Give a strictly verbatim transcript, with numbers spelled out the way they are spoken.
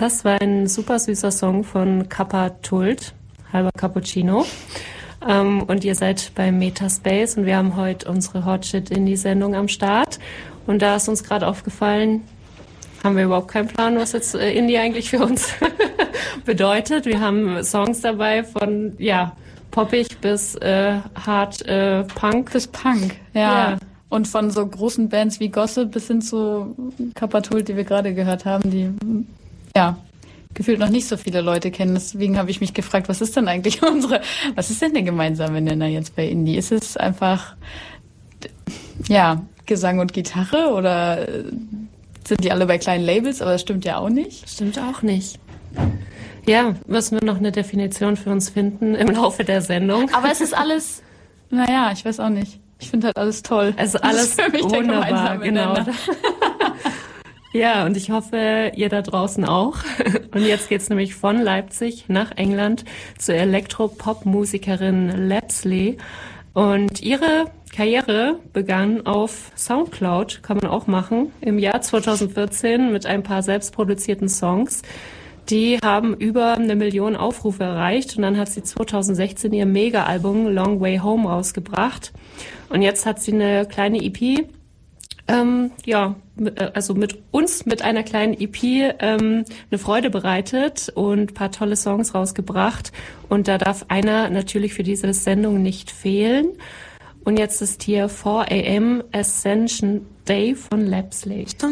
Das war ein super süßer Song von Kappa Tult, halber Cappuccino. Ähm, und ihr seid bei Metaspace und wir haben heute unsere Hot Shit Indie-Sendung am Start. Und da ist uns gerade aufgefallen, haben wir überhaupt keinen Plan, was jetzt äh, Indie eigentlich für uns bedeutet. Wir haben Songs dabei von, ja, poppig bis äh, hart äh, Punk. Bis Punk, ja. ja. Und von so großen Bands wie Gossip bis hin zu Kappa Tult, die wir gerade gehört haben, die, ja, gefühlt noch nicht so viele Leute kennen. Deswegen habe ich mich gefragt, was ist denn eigentlich unsere, was ist denn der gemeinsame Nenner jetzt bei Indie? Ist es einfach, ja, Gesang und Gitarre oder sind die alle bei kleinen Labels? Aber das stimmt ja auch nicht. Stimmt auch nicht. Ja, müssen wir noch eine Definition für uns finden im Laufe der Sendung. Aber es ist alles, naja, ich weiß auch nicht. Ich finde halt alles toll. Also alles das ist für mich wunderbar, genau. Nenner. Ja, und ich hoffe, ihr da draußen auch. Und jetzt geht's nämlich von Leipzig nach England zur Elektropop-Musikerin Lapsley. Und ihre Karriere begann auf Soundcloud, kann man auch machen, im Jahr zweitausendvierzehn mit ein paar selbstproduzierten Songs. Die haben über eine Million Aufrufe erreicht und dann hat sie zweitausendsechzehn ihr Mega-Album Long Way Home rausgebracht. Und jetzt hat sie eine kleine E P, ähm, ja, also mit uns, mit einer kleinen E P ähm, eine Freude bereitet und ein paar tolle Songs rausgebracht. Und da darf einer natürlich für diese Sendung nicht fehlen. Und jetzt ist hier four a.m. Ascension Day von Lapsley. So